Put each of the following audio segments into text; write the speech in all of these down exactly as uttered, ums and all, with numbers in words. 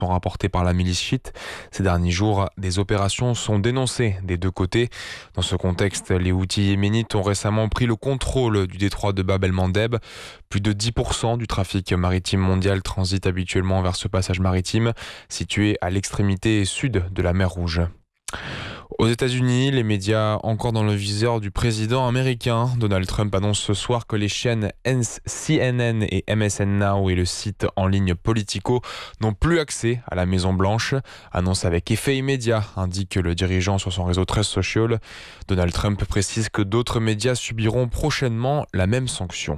sont rapportés par la milice chiite. Ces derniers jours, des opérations sont dénoncées des deux côtés. Dans ce contexte, les Houthis yéménites ont récemment pris le contrôle du détroit de Bab el-Mandeb. Plus de dix pour cent du trafic maritime mondial transite habituellement vers ce passage maritime, situé à l'extrémité sud de la mer Rouge. Aux États-Unis, les médias encore dans le viseur du président américain. Donald Trump annonce ce soir que les chaînes C N N et M S N Now et le site en ligne Politico n'ont plus accès à la Maison-Blanche. Annonce avec effet immédiat, indique le dirigeant sur son réseau Truth Social. Donald Trump précise que d'autres médias subiront prochainement la même sanction.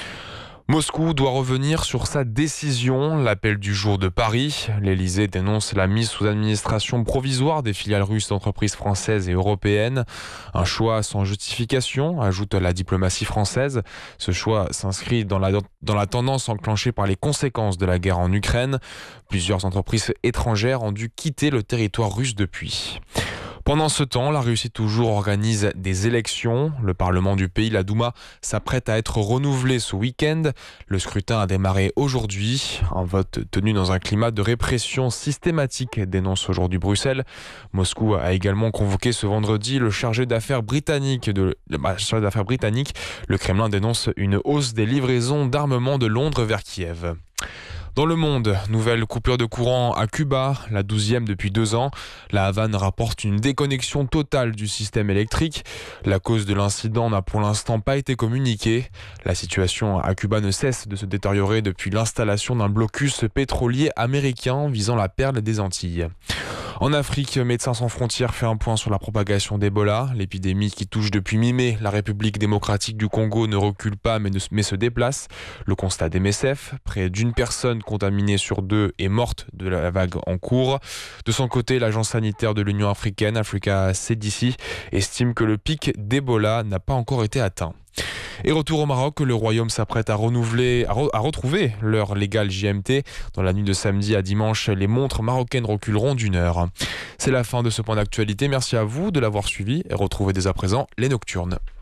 Moscou doit revenir sur sa décision, l'appel du jour de Paris. L'Élysée dénonce la mise sous administration provisoire des filiales russes d'entreprises françaises et européennes. Un choix sans justification, ajoute la diplomatie française. Ce choix s'inscrit dans la, dans la tendance enclenchée par les conséquences de la guerre en Ukraine. Plusieurs entreprises étrangères ont dû quitter le territoire russe depuis. Pendant ce temps, la Russie toujours organise des élections. Le Parlement du pays, la Douma, s'apprête à être renouvelé ce week-end. Le scrutin a démarré aujourd'hui. Un vote tenu dans un climat de répression systématique, dénonce aujourd'hui Bruxelles. Moscou a également convoqué ce vendredi le chargé d'affaires britannique. De, bah, chargé d'affaires britannique. Le Kremlin dénonce une hausse des livraisons d'armement de Londres vers Kiev. Dans le monde, nouvelle coupure de courant à Cuba, la douzième depuis deux ans. La Havane rapporte une déconnexion totale du système électrique. La cause de l'incident n'a pour l'instant pas été communiquée. La situation à Cuba ne cesse de se détériorer depuis l'installation d'un blocus pétrolier américain visant la perle des Antilles. En Afrique, Médecins sans frontières fait un point sur la propagation d'Ebola. L'épidémie qui touche depuis mi-mai la République démocratique du Congo ne recule pas mais, ne, mais se déplace. Le constat d'M S F, près d'une personne contaminée sur deux est morte de la vague en cours. De son côté, l'agence sanitaire de l'Union africaine, Africa C D C, estime que le pic d'Ebola n'a pas encore été atteint. Et retour au Maroc, le Royaume s'apprête à renouveler, à, re, à retrouver l'heure légale G M T. Dans la nuit de samedi à dimanche, les montres marocaines reculeront d'une heure. C'est la fin de ce point d'actualité. Merci à vous de l'avoir suivi et retrouvez dès à présent les Nocturnes.